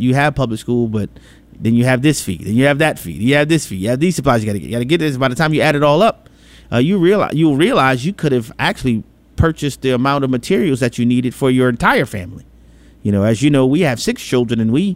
you have public school, but then you have this fee, then you have that fee, you have this fee, you have these supplies you got to get. You got to get this. By the time you add it all up, you'll realize you could have actually purchased the amount of materials that you needed for your entire family. As you know, we have 6 children, and we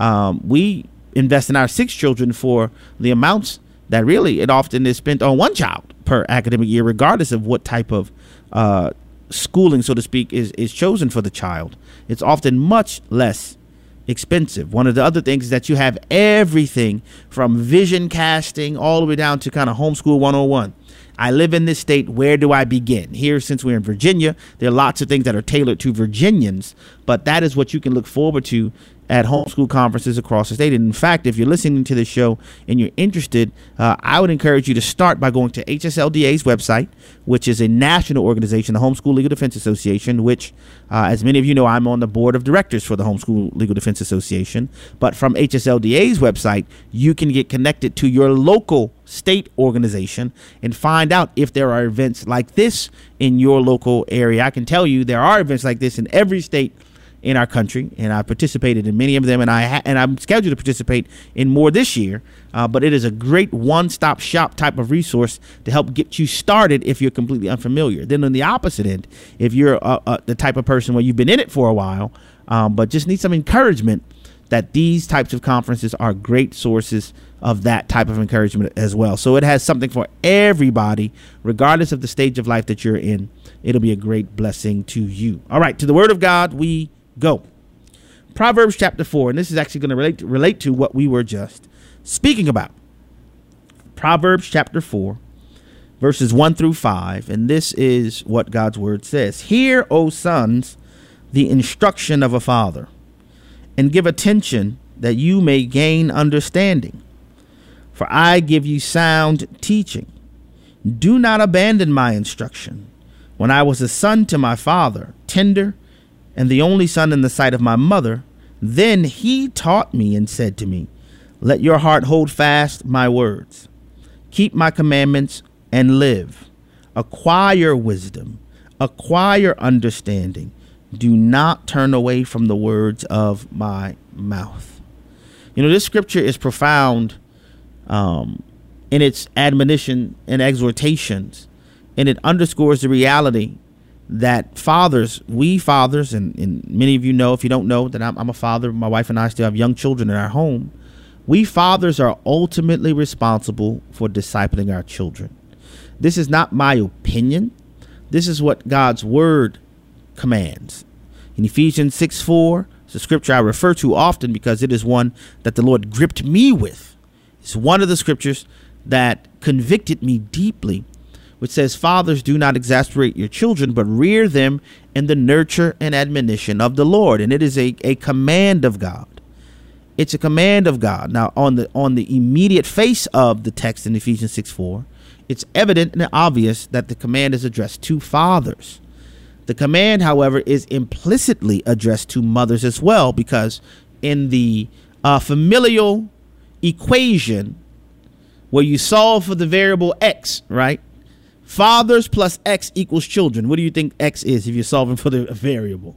invest in our 6 children for the amounts that really it often is spent on one child per academic year, regardless of what type of schooling, so to speak, is chosen for the child. It's often much less expensive. One of the other things is that you have everything from vision casting all the way down to kind of homeschool 101. I live in this state. Where do I begin? Here, since we're in Virginia, there are lots of things that are tailored to Virginians, but that is what you can look forward to at homeschool conferences across the state. And in fact, if you're listening to this show and you're interested, I would encourage you to start by going to HSLDA's website, which is a national organization, the Homeschool Legal Defense Association, which, as many of you know, I'm on the board of directors for the Homeschool Legal Defense Association. But from HSLDA's website, you can get connected to your local state organization and find out if there are events like this in your local area. I can tell you there are events like this in every state in our country, and I participated in many of them, and I'm scheduled to participate in more this year. But it is a great one-stop shop type of resource to help get you started if you're completely unfamiliar. Then on the opposite end, if you're the type of person where you've been in it for a while, but just need some encouragement, that these types of conferences are great sources of that type of encouragement as well. So it has something for everybody, regardless of the stage of life that you're in. It'll be a great blessing to you. All right, to the Word of God we go. Proverbs chapter 4, and this is actually going to relate to what we were just speaking about. Proverbs chapter 4, verses 1 through 5, and this is what God's word says. Hear, O sons, the instruction of a father, and give attention that you may gain understanding. For I give you sound teaching. Do not abandon my instruction. When I was a son to my father, tender, and the only son in the sight of my mother, then he taught me and said to me, let your heart hold fast my words. Keep my commandments and live. Acquire wisdom. Acquire understanding. Do not turn away from the words of my mouth. This scripture is profound in its admonition and exhortations, and it underscores the reality that we fathers, and many of you know, if you don't know, that I'm a father. My wife and I still have young children in our home. We fathers are ultimately responsible for discipling our children. This is not my opinion. This is what God's word commands. In Ephesians 6:4, it's a scripture I refer to often because it is one that the Lord gripped me with. It's one of the scriptures that convicted me deeply, which says, fathers, do not exasperate your children, but rear them in the nurture and admonition of the Lord. And it is a command of God. It's a command of God. Now, on the immediate face of the text in Ephesians 6:4, it's evident and obvious that the command is addressed to fathers. The command, however, is implicitly addressed to mothers as well, because in the familial equation where you solve for the variable x, right? Fathers plus x equals children. What do you think x is if you're solving for the variable?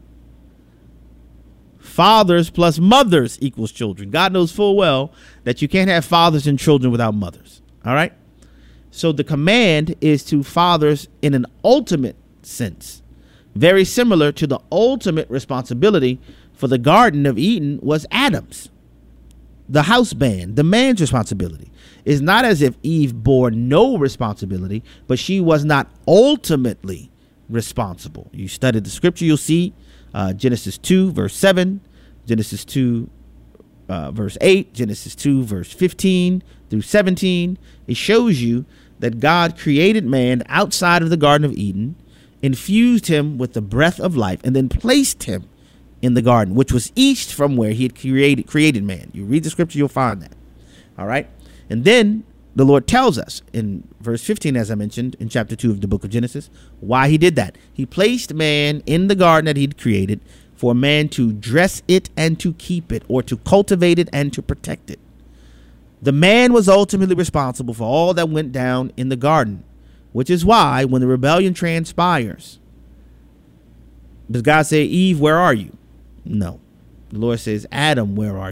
Fathers plus mothers equals children. God knows full well that you can't have fathers and children without mothers. All right. So the command is to fathers in an ultimate sense, very similar to the ultimate responsibility for the Garden of Eden was Adam's. The house band, the man's responsibility. Is not as if Eve bore no responsibility, but she was not ultimately responsible. You study the scripture, you'll see Genesis 2, verse 7, Genesis 2, verse 8, Genesis 2, verse 15 through 17. It shows you that God created man outside of the Garden of Eden, infused him with the breath of life, and then placed him in the garden, which was east from where he had created man. You read the scripture, you'll find that. All right. And then the Lord tells us in verse 15, as I mentioned in chapter 2 of the book of Genesis, why he did that. He placed man in the garden that he'd created for man to dress it and to keep it, or to cultivate it and to protect it. The man was ultimately responsible for all that went down in the garden, which is why when the rebellion transpires, does God say, Eve, where are you? No. The Lord says, Adam, where are you?